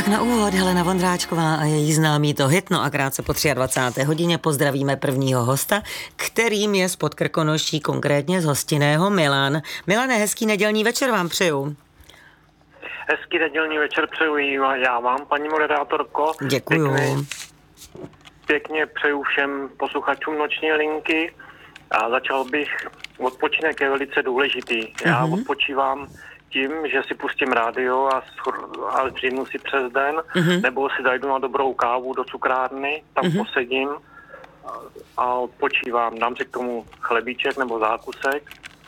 Tak na úvod Helena Vondráčková a její známý to hit, no a krátce po 23. hodině pozdravíme prvního hosta, kterým je z Podkrkonoší, konkrétně z Hostinného Milan. Milane, hezký nedělní večer vám přeju. Hezký nedělní večer přeju já vám, paní moderátorko. Děkuju. Pěkně přeju všem posluchačům Noční linky a začal bych, odpočinek je velice důležitý. Já odpočívám tím, že si pustím rádio a zdřímnu si přes den, nebo si zajdu na dobrou kávu do cukrárny, tam posedím a odpočívám. Dám si k tomu chlebíček nebo zákusek.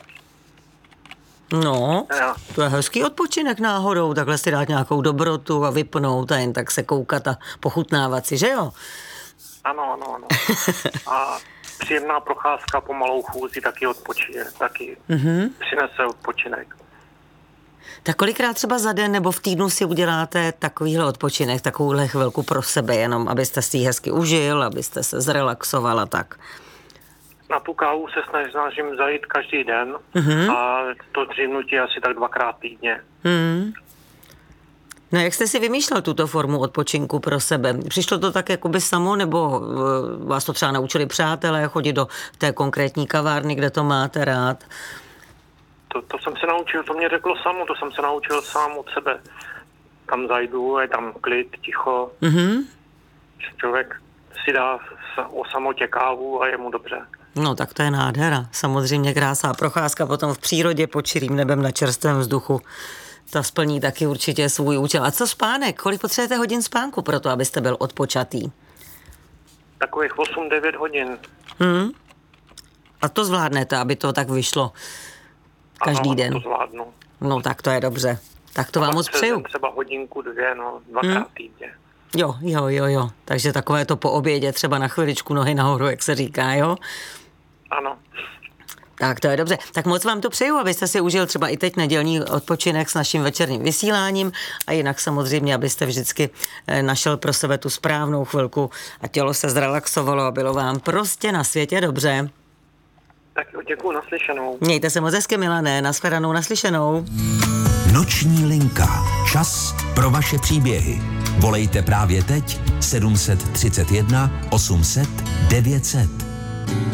No, to je hezký odpočinek náhodou, takhle si dát nějakou dobrotu a vypnout a jen tak se koukat a pochutnávat si, že jo? Ano. A příjemná procházka po malou chůzi taky přinese odpočinek. Tak kolikrát třeba za den nebo v týdnu si uděláte takovýhle odpočinek, takovouhle chvilku pro sebe, jenom abyste si ji hezky užil, abyste se zrelaxoval a tak? Na tu kávu se snažím zajít každý den a to dřímnutí asi tak 2krát týdně. No jak jste si vymýšlel tuto formu odpočinku pro sebe? Přišlo to tak jakoby samo, nebo vás to třeba naučili přátelé chodit do té konkrétní kavárny, kde to máte rád? To jsem se naučil, to mě řeklo samo, to jsem se naučil sám od sebe. Tam zajdu, je tam klid, ticho. Člověk si dá o samotě kávu a je mu dobře. No tak to je nádhera. Samozřejmě krásná procházka potom v přírodě pod čirým nebem na čerstvém vzduchu. Ta splní taky určitě svůj účel. A co spánek? Kolik potřebujete hodin spánku pro to, abyste byl odpočatý? Takových 8-9 hodin. A to zvládnete, aby to tak vyšlo každý den? Ano, to zvládnu. No tak to je dobře. Tak to vám moc přeju. Třeba hodinku, 2, 2krát týdně. Jo. Takže takové to po obědě, třeba na chviličku nohy nahoru, jak se říká, jo? Ano. Tak to je dobře. Tak moc vám to přeju, abyste si užil třeba i teď nedělní odpočinek s naším večerním vysíláním a jinak samozřejmě, abyste vždycky našel pro sebe tu správnou chvilku a tělo se zrelaxovalo a bylo vám prostě na světě dobře. Tak jo, děkuju, naslyšenou. Mějte se moc hezky, Milané, nashledanou, naslyšenou. Noční linka. Čas pro vaše příběhy. Volejte právě teď 731 800 900.